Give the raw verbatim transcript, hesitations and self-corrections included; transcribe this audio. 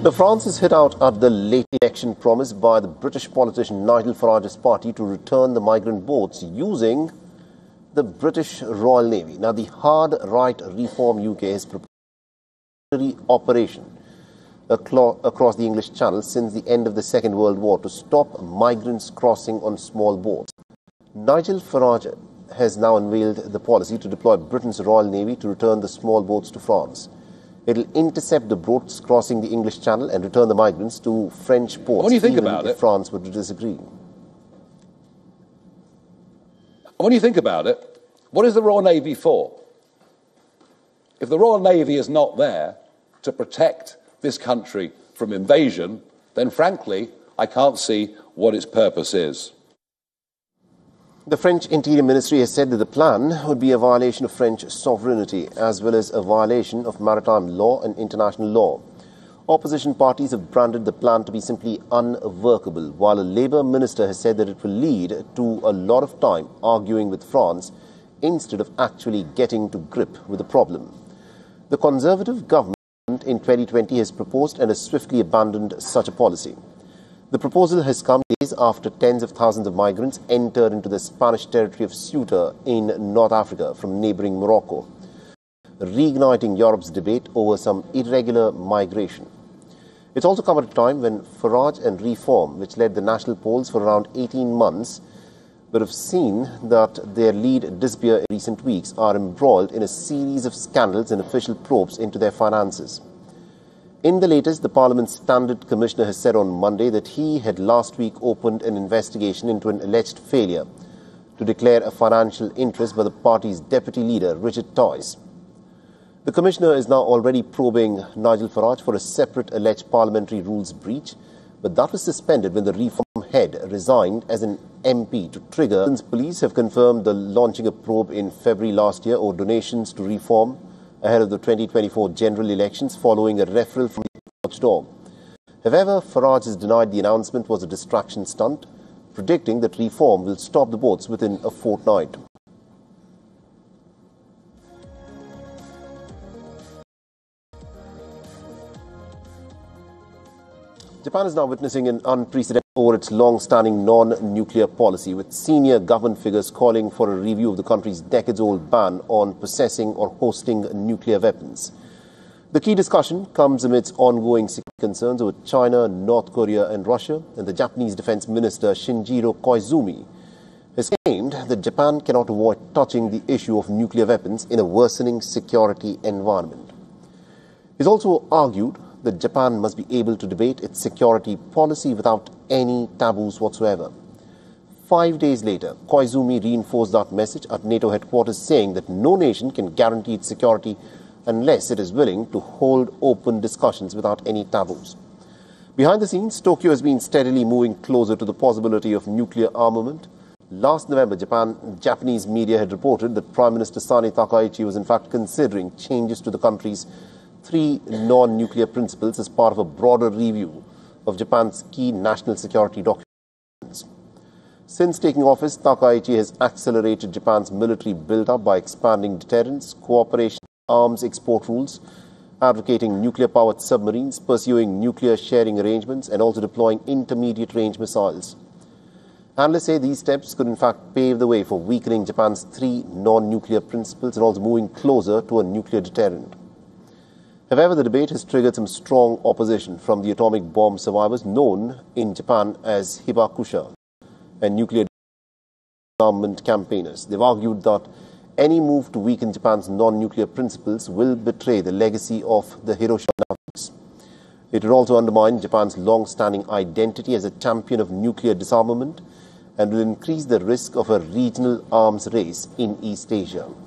Now, France is hit out at the late election promise by the British politician Nigel Farage's party to return the migrant boats using the British Royal Navy. Now, the hard right Reform U K has proposed an operation across the English Channel since the end of the Second World War to stop migrants crossing on small boats. Nigel Farage has now unveiled the policy to deploy Britain's Royal Navy to return the small boats to France. It will intercept the boats crossing the English Channel and return the migrants to French ports, when you think even about if it, France would disagree. When you think about it, what is the Royal Navy for? If the Royal Navy is not there to protect this country from invasion, then frankly, I can't see what its purpose is. The French Interior Ministry has said that the plan would be a violation of French sovereignty as well as a violation of maritime law and international law. Opposition parties have branded the plan to be simply unworkable, while a Labour minister has said that it will lead to a lot of time arguing with France instead of actually getting to grip with the problem. The Conservative government in twenty twenty has proposed and has swiftly abandoned such a policy. The proposal has come days after tens of thousands of migrants entered into the Spanish territory of Ceuta in North Africa from neighbouring Morocco, reigniting Europe's debate over some irregular migration. It's also come at a time when Farage and Reform, which led the national polls for around eighteen months, but have seen that their lead disappear in recent weeks, are embroiled in a series of scandals and official probes into their finances. In the latest, the Parliament's Standard Commissioner has said on Monday that he had last week opened an investigation into an alleged failure to declare a financial interest by the party's deputy leader, Richard Toyce. The Commissioner is now already probing Nigel Farage for a separate alleged parliamentary rules breach, but that was suspended when the Reform head resigned as an M P to trigger. Police have confirmed the launching a probe in February last year over donations to Reform ahead of the twenty twenty-four general elections following a referral from the watchdog. However, Farage has denied the announcement was a distraction stunt, predicting that Reform will stop the boats within a fortnight. Japan is now witnessing an unprecedented over its long-standing non-nuclear policy, with senior government figures calling for a review of the country's decades-old ban on possessing or hosting nuclear weapons. The key discussion comes amidst ongoing security concerns over China, North Korea and Russia, and the Japanese Defense Minister Shinjiro Koizumi has claimed that Japan cannot avoid touching the issue of nuclear weapons in a worsening security environment. He's also argued that Japan must be able to debate its security policy without any taboos whatsoever. Five days later, Koizumi reinforced that message at NATO headquarters, saying that no nation can guarantee its security unless it is willing to hold open discussions without any taboos. Behind the scenes, Tokyo has been steadily moving closer to the possibility of nuclear armament. Last November, Japan, Japanese media had reported that Prime Minister Sani Takaichi was in fact considering changes to the country's three non-nuclear principles as part of a broader review of Japan's key national security documents. Since taking office, Takaichi has accelerated Japan's military build-up by expanding deterrence, cooperation, arms export rules, advocating nuclear-powered submarines, pursuing nuclear sharing arrangements, and also deploying intermediate-range missiles. Analysts say these steps could in fact pave the way for weakening Japan's three non-nuclear principles and also moving closer to a nuclear deterrent. However, the debate has triggered some strong opposition from the atomic bomb survivors known in Japan as Hibakusha and nuclear disarmament campaigners. They've argued that any move to weaken Japan's non-nuclear principles will betray the legacy of the Hiroshima attacks. It would also undermine Japan's long-standing identity as a champion of nuclear disarmament and will increase the risk of a regional arms race in East Asia.